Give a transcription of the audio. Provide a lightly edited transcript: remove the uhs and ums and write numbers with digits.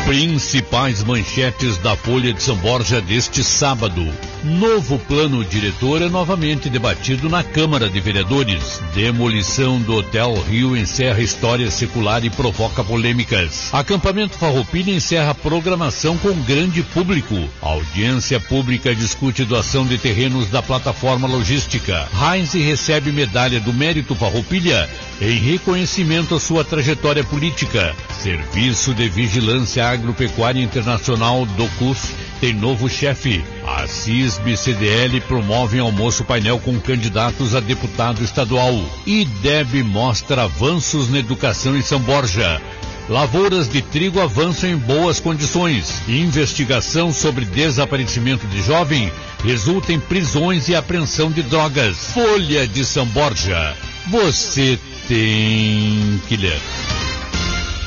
Principais manchetes da Folha de São Borja deste sábado. Novo plano diretor é novamente debatido na Câmara de Vereadores. Demolição do Hotel Rio encerra história secular e provoca polêmicas. Acampamento Farroupilha encerra programação com grande público. A audiência pública discute doação de terrenos da plataforma logística. Heinz recebe medalha do Mérito Farroupilha em reconhecimento à sua trajetória política. Serviço de Vigilância Agropecuária Internacional do CUS tem novo chefe. A CISB-CDL promove almoço painel com candidatos a deputado estadual. IDEB mostra avanços na educação em São Borja. Lavouras de trigo avançam em boas condições. Investigação sobre desaparecimento de jovem resulta em prisões e apreensão de drogas. Folha de São Borja. Você tem que ler.